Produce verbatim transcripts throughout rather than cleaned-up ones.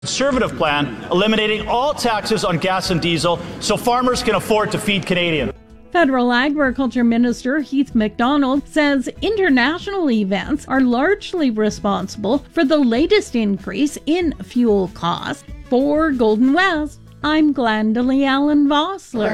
Conservative plan, eliminating all taxes on gas and diesel so farmers can afford to feed Canadians. Federal Agriculture Minister Heath MacDonald says international events are largely responsible for the latest increase in fuel costs. For Golden West, I'm Glendalee Allen Vossler.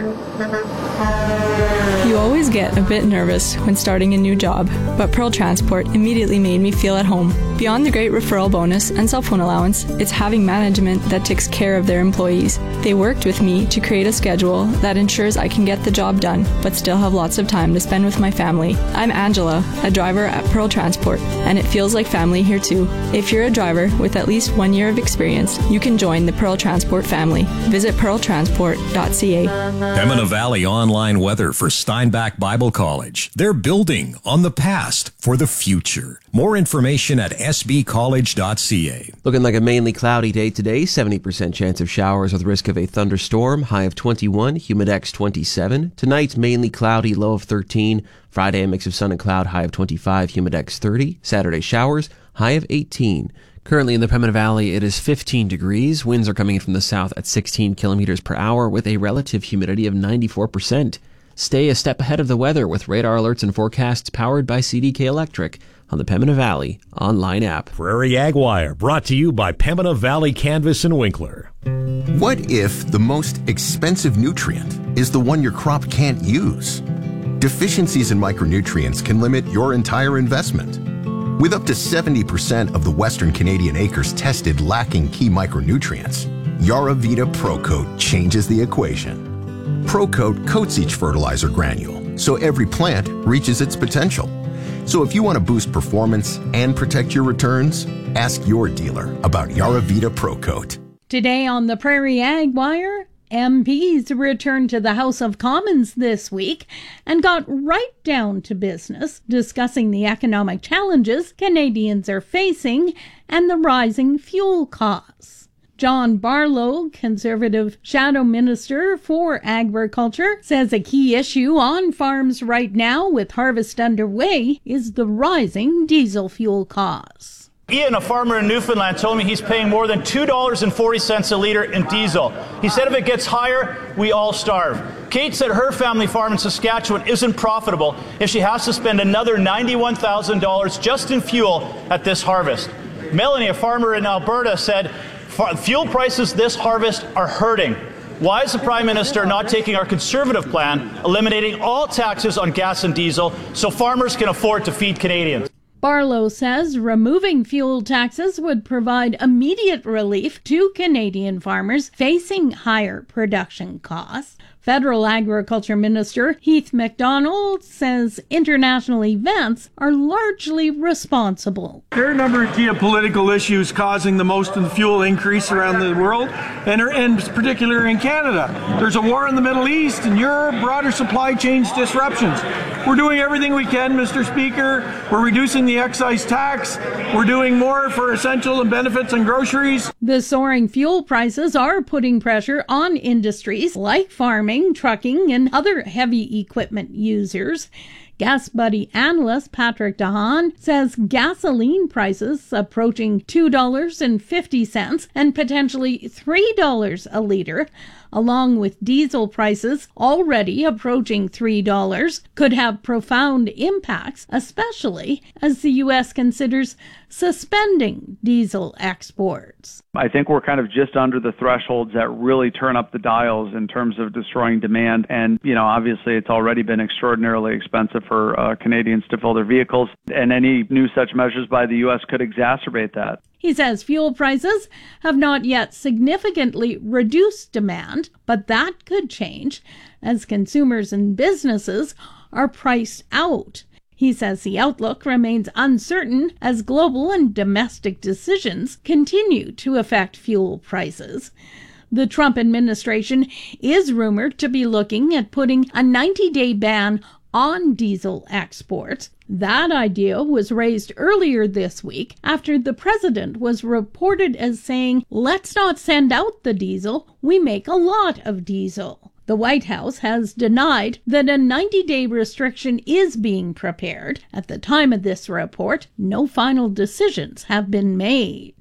You always get a bit nervous when starting a new job, but Pearl Transport immediately made me feel at home. Beyond the great referral bonus and cell phone allowance, it's having management that takes care of their employees. They worked with me to create a schedule that ensures I can get the job done, but still have lots of time to spend with my family. I'm Angela, a driver at Pearl Transport, and it feels like family here too. If you're a driver with at least one year of experience, you can join the Pearl Transport family. Visit pearl transport dot c a. Pembina Valley online weather for Steinbach Bible College. They're building on the past for the future. More information at s b college dot c a. Looking like a mainly cloudy day today. seventy percent chance of showers with risk of a thunderstorm. High of twenty-one, humidex twenty-seven. Tonight, mainly cloudy, low of thirteen. Friday, a mix of sun and cloud, high of twenty-five, humidex thirty. Saturday, showers, high of eighteen. Currently in the Pembina Valley, it is fifteen degrees. Winds are coming in from the south at sixteen kilometers per hour with a relative humidity of ninety-four percent. Stay a step ahead of the weather with radar alerts and forecasts powered by C D K Electric on the Pembina Valley online app. Prairie Ag Wire, brought to you by Pembina Valley Canvas and Winkler. What if the most expensive nutrient is the one your crop can't use? Deficiencies in micronutrients can limit your entire investment. With up to seventy percent of the Western Canadian acres tested lacking key micronutrients, Yaravita ProCoat changes the equation. ProCoat coats each fertilizer granule, so every plant reaches its potential. So if you want to boost performance and protect your returns, ask your dealer about Yaravita ProCoat. Today on the Prairie Ag Wire, M Ps returned to the House of Commons this week and got right down to business, discussing the economic challenges Canadians are facing and the rising fuel costs. John Barlow, Conservative Shadow Minister for Agriculture, says a key issue on farms right now with harvest underway is the rising diesel fuel costs. Ian, a farmer in Newfoundland, told me he's paying more than two dollars and forty cents a litre in diesel. He said if it gets higher, we all starve. Kate said her family farm in Saskatchewan isn't profitable if she has to spend another ninety-one thousand dollars just in fuel at this harvest. Melanie, a farmer in Alberta, said fuel prices this harvest are hurting. Why is the Prime Minister not taking our Conservative plan, eliminating all taxes on gas and diesel so farmers can afford to feed Canadians? Barlow says removing fuel taxes would provide immediate relief to Canadian farmers facing higher production costs. Federal Agriculture Minister Heath MacDonald says international events are largely responsible. There are a number of geopolitical issues causing the most of the fuel increase around the world, and in particular in Canada. There's a war in the Middle East and Europe, broader supply chains disruptions. We're doing everything we can, Mister Speaker. We're reducing the excise tax. We're doing more for essential and benefits and groceries. The soaring fuel prices are putting pressure on industries like farming, trucking, and other heavy equipment users. Gas Buddy analyst Patrick DeHaan says gasoline prices approaching two dollars and fifty cents and potentially three dollars a litre, along with diesel prices already approaching three dollars, could have profound impacts, especially as the U S considers suspending diesel exports. I think we're kind of just under the thresholds that really turn up the dials in terms of destroying demand. And, you know, obviously it's already been extraordinarily expensive for uh, Canadians to fill their vehicles. And any new such measures by the U S could exacerbate that. He says fuel prices have not yet significantly reduced demand, but that could change as consumers and businesses are priced out. He says the outlook remains uncertain as global and domestic decisions continue to affect fuel prices. The Trump administration is rumored to be looking at putting a ninety-day ban on diesel exports. That idea was raised earlier this week after the president was reported as saying, "Let's not send out the diesel. We make a lot of diesel." The White House has denied that a ninety-day restriction is being prepared. At the time of this report, no final decisions have been made.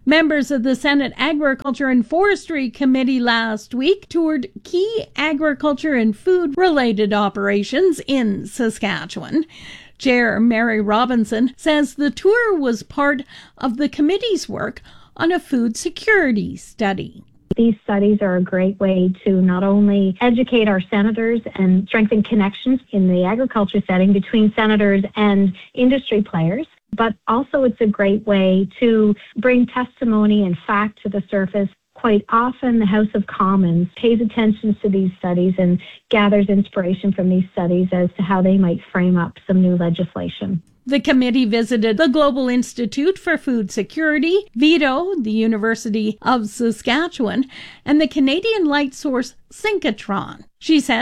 Members of the Senate Agriculture and Forestry Committee last week toured key agriculture and food-related operations in Saskatchewan. Chair Mary Robinson says the tour was part of the committee's work on a food security study. These studies are a great way to not only educate our senators and strengthen connections in the agriculture setting between senators and industry players, but also it's a great way to bring testimony and fact to the surface. Quite often, the House of Commons pays attention to these studies and gathers inspiration from these studies as to how they might frame up some new legislation. The committee visited the Global Institute for Food Security, VITO, the University of Saskatchewan, and the Canadian light source synchrotron. She says